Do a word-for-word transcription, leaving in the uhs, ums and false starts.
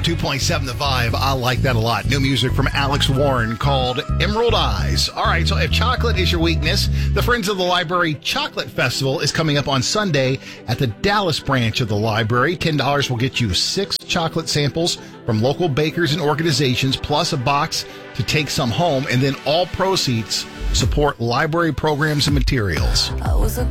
two point seven The Vibe. I like that a lot. New music from Alex Warren called Emerald Eyes. All right, so if chocolate is your weakness, the Friends of the Library Chocolate Festival is coming up on Sunday at the Dallas branch of the library. ten dollars will get you six chocolate samples from local bakers and organizations, plus a box to take some home, and then all proceeds support library programs and materials. I was a